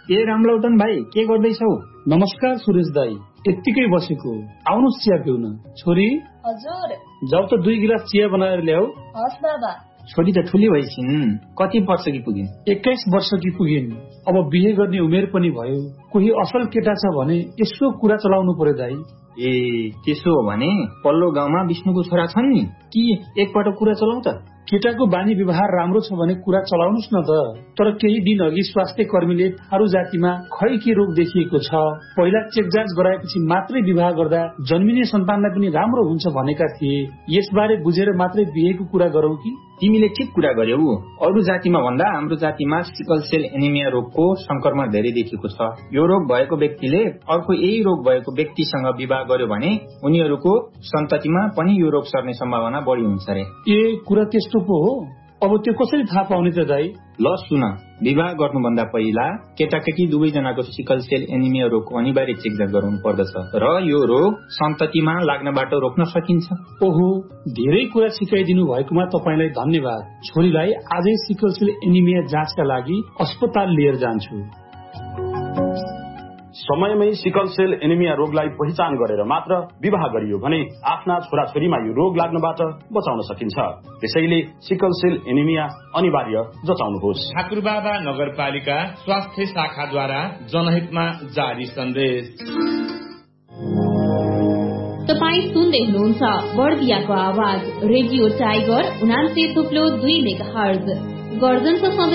ए रामलौटन भाइ, के गर्दैछौ? नमस्कार सुरेश दाई, यत्तिकै बसेको। आउनुहोस् चिया पिउन। छोरी, हजुर। जाऊ त 2 गिलास चिया बनाएर ल्याऊ। हस् बाबा। छोरी त ठुली भइसिन्, कति वर्षकी पुगिन्? 21 वर्षकी पुगिन्। अब बिहे गर्ने उमेर पनि भयो। कोही असल केटा छ भने यसो कुरा चलाउनु पर्यो दाई। ए त्यसो हो भने पल्लो गाउँमा विष्णुको छोरा छन् नि, कि एकपल्ट कुरा चलाउ त। केटाको बानी व्यवहार राम्रो छ भने कुरा चलाउनुस् न त। तर केही दिन अघि स्वास्थ्य कर्मीले थारू जातिमा खै के रोग देखिएको छ, पहिला चेक जाँच गराएपछि मात्रै विवाह गर्दा जन्मिने सन्तानलाई पनि राम्रो हुन्छ भनेका थिए। यसबारे बुझेर मात्रै बिहेको कुरा गरौ कि? तिमीले ठिक कुरा गर्यौ। अरू जातिमा भन्दा हाम्रो जातिमा सिकल सेल एनिमिया रोगको संक्रमण धेरै देखिएको छ। यो रोग भएको व्यक्तिले अर्को यही रोग भएको व्यक्तिसँग विवाह गर्यो भने उनीहरूको सन्ततिमा पनि यो रोग सर्ने सम्भावना बढी हुन्छ रे। ए कुरा त्यस्तो पो हो? अब त्यो कसरी थाहा पाउने त दाई? ल सुन, विवाह गर्नुभन्दा पहिला केटाकेटी दुवैजनाको सिकल सेल एनिमिया रोगको अनिवार्य चेकजाँच गराउनु पर्दछ र यो रोग सन्ततिमा लाग्नबाट रोक्न सकिन्छ। ओहो, धेरै कुरा सिकाइदिनु भएकोमा तपाईलाई धन्यवाद। छोरीलाई आजै सिकल सेल एनिमिया जाँचका लागि अस्पताल लिएर जान्छु। समयमै सिकल सेल एनिमिया रोगलाई पहिचान गरेर मात्र विवाह गरियो भने आफ्ना छोराछोरीमा यो रोग लाग्नबाट बचाउन सकिन्छ। त्यसैले सिकल सेल एनिमिया अनिवार्य जचाउनुहोस्। ठाकुरबाबा नगरपालिका स्वास्थ्य शाखाद्वारा जनहितमा जारी सन्देश। तपाईँ सुन्दै हुनुहुन्छ बर्दियाको आवाज रेडियो टाइगर 89.2 मेगाहर्ज गर्जनको